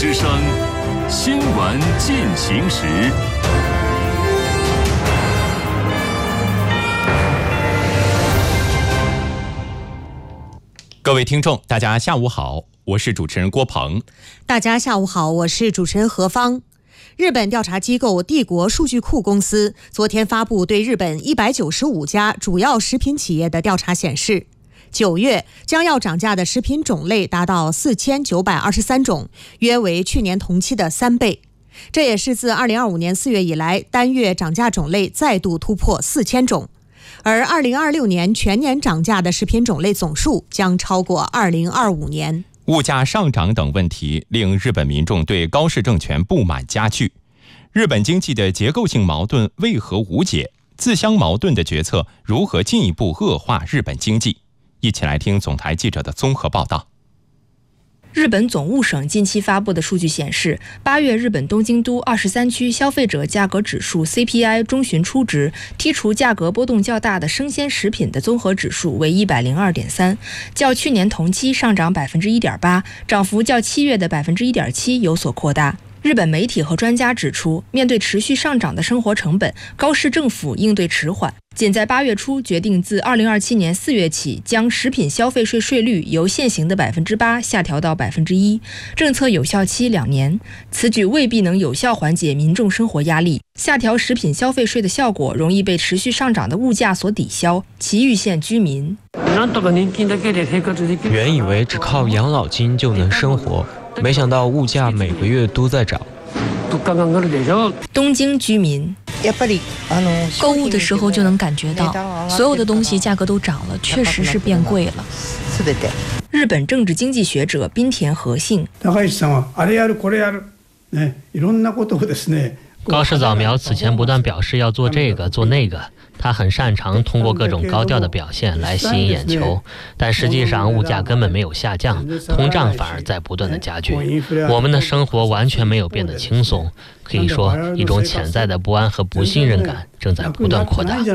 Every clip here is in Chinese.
之声新闻进行时。 各位听众，大家下午好，我是主持人郭鹏。 大家下午好，我是主持人何芳。日本调查机构帝国数据库公司昨天发布对日本195家主要食品企业的调查显示，9月将要涨价的食品种类达到4923种，约为去年同期的3倍。这也是自2025年4月以来单月涨价种类再度突破4000种。而2026年全年涨价的食品种类总数将超过2025年。 物价上涨等问题令日本民众对高市政权不满加剧。日本经济的结构性矛盾为何无解？自相矛盾的决策如何进一步恶化日本经济？一起来听总台记者的综合报道。 日本总务省近期发布的数据显示，8月日本东京都23区消费者价格指数 CPI 中旬初值，剔除价格波动较大的生鲜食品的综合指数为 102.3， 较去年同期上涨 1.8%， 涨幅较7月的 1.7% 有所扩大。日本媒体和专家指出，面对持续上涨的生活成本，高市政府应对迟缓，仅在8月初决定自2027年4月起将食品消费税税率由现行的 8% 下调到 1%， 政策有效期2年。此举未必能有效缓解民众生活压力，下调食品消费税的效果容易被持续上涨的物价所抵消。埼玉县居民原以为只靠养老金就能生活，没想到物价每个月都在涨。 东京居民购物的时候就能感觉到，所有的东西价格都涨了，确实是变贵了。 日本政治经济学者滨田和信， 高市早苗此前不断表示要做这个做那个，他很擅长通过各种高调的表现来吸引眼球，但实际上物价根本没有下降，通胀反而在不断的加剧。我们的生活完全没有变得轻松，可以说一种潜在的不安和不信任感正在不断扩大。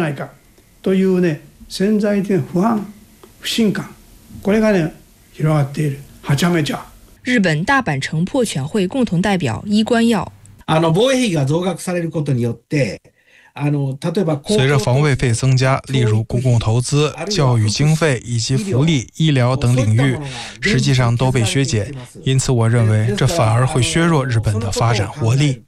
日本大阪城破犬会共同代表伊关耀， 随着防卫费增加，例如公共投资、教育经费以及福利、医疗等领域，实际上都被削减，因此我认为这反而会削弱日本的发展活力。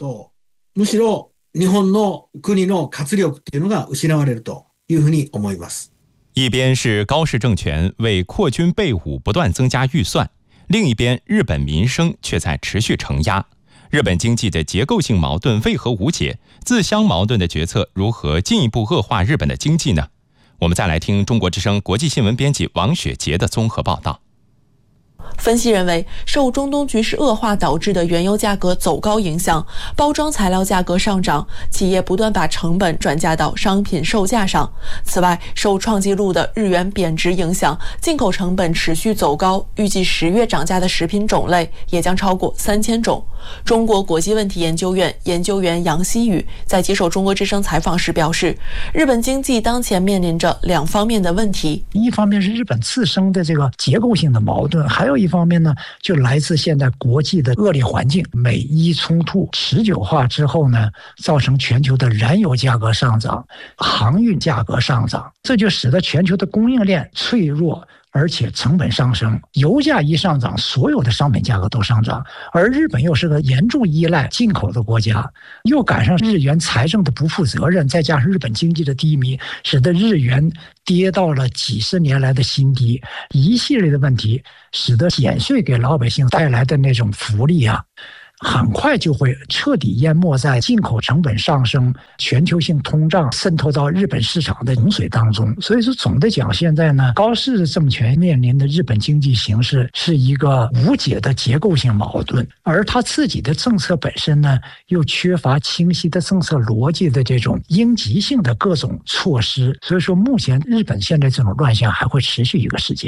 一边是高市政权为扩军备武不断增加预算，另一边日本民生却在持续承压。日本经济的结构性矛盾为何无解？自相矛盾的决策如何进一步恶化日本的经济呢？我们再来听中国之声国际新闻编辑王雪杰的综合报道。 分析认为，受中东局势恶化导致的原油价格走高影响，包装材料价格上涨，企业不断把成本转嫁到商品售价上。此外，受创纪录的日元贬值影响，进口成本持续走高，预计10月涨价的食品种类也将超过3000种。中国国际问题研究院研究员杨希宇在接受中国之声采访时表示，日本经济当前面临着2方面的问题， 一方面是日本自身的这个结构性的矛盾，还有一方面呢，就来自现在国际的恶劣环境，美伊冲突持久化之后呢，造成全球的燃油价格上涨，航运价格上涨，这就使得全球的供应链脆弱，而且成本上升，油价一上涨，所有的商品价格都上涨。而日本又是个严重依赖进口的国家，又赶上日元财政的不负责任，再加上日本经济的低迷，使得日元跌到了几十年来的新低。一系列的问题使得减税给老百姓带来的那种福利很快就会彻底淹没在进口成本上升、全球性通胀渗透到日本市场的洪水当中。所以说，总的讲，现在呢，高市政权面临的日本经济形势是一个无解的结构性矛盾，而他自己的政策本身呢，又缺乏清晰的政策逻辑的这种应急性的各种措施。所以说，目前日本现在这种乱象还会持续一个时间。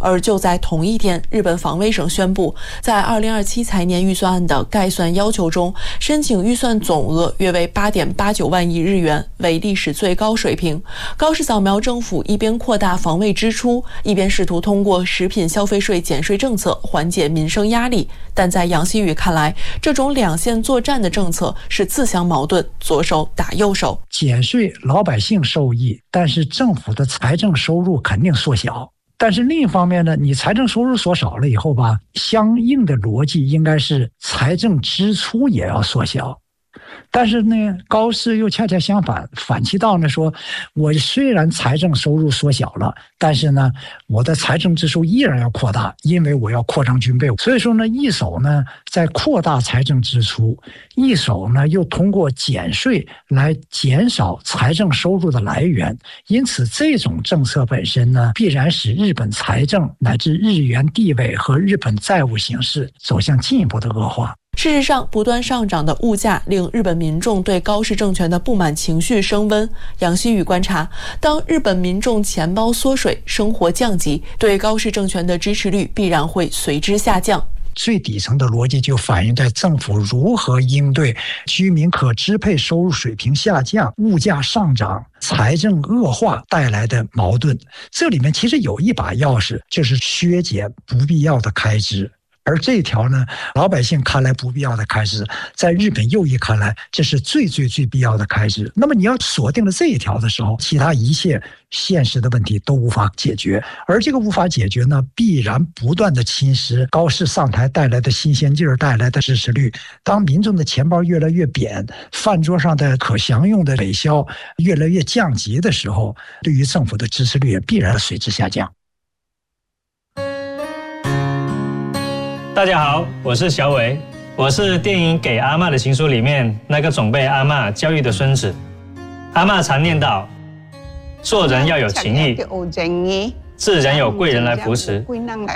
而就在同一天，日本防卫省宣布，在2027财年预算案的概算要求中，申请预算总额约为8.89万亿日元，为历史最高水平。高市早苗政府一边扩大防卫支出，一边试图通过食品消费税减税政策缓解民生压力。但在杨希宇看来，这种两线作战的政策是自相矛盾，左手打右手。 减税老百姓受益，但是政府的财政收入肯定缩小。但是另一方面呢，你财政收入缩少了以后吧，相应的逻辑应该是财政支出也要缩小。但是呢，高市又恰恰相反，反其道呢，说我虽然财政收入缩小了，但是呢，我的财政支出依然要扩大，因为我要扩张军备。所以说呢，一手呢在扩大财政支出，一手呢又通过减税来减少财政收入的来源。因此，这种政策本身呢，必然使日本财政乃至日元地位和日本债务形势走向进一步的恶化。 事实上，不断上涨的物价令日本民众对高市政权的不满情绪升温。杨希宇观察，当日本民众钱包缩水、生活降级，对高市政权的支持率必然会随之下降。 最底层的逻辑就反映在政府如何应对居民可支配收入水平下降、物价上涨、财政恶化带来的矛盾。这里面其实有一把钥匙，就是削减不必要的开支。而这条呢，老百姓看来不必要的开支，在日本右翼看来，这是最必要的开支。那么你要锁定了这一条的时候，其他一切现实的问题都无法解决。而这个无法解决呢，必然不断的侵蚀高市上台带来的新鲜劲儿、带来的支持率。当民众的钱包越来越扁，饭桌上的可享用的北消越来越降级的时候，对于政府的支持率也必然随之下降。 大家好，我是小伟，我是电影《给阿嬷的情书》里面那个总被阿嬷教育的孙子。阿嬷常念叨，做人要有情义，自然有贵人来扶持。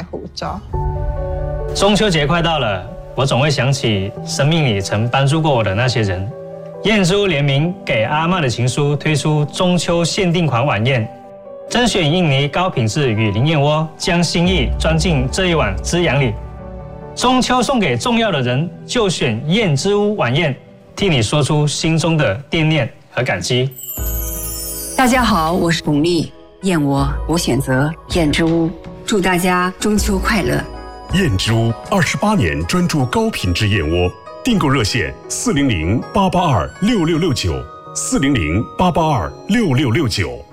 中秋节快到了，我总会想起生命里曾帮助过我的那些人。燕之屋联名《给阿嬷的情书》推出中秋限定款晚宴，甄选印尼高品质雨林燕窝，将心意装进这一碗滋养里。中秋送给重要的人，就选燕之屋晚宴，替你说出心中的惦念和感激。 大家好，我是巩俐，燕窝我选择燕之屋，祝大家中秋快乐。 燕之屋28年专注高品质燕窝，订购热线400-882-6669，400-882-6669。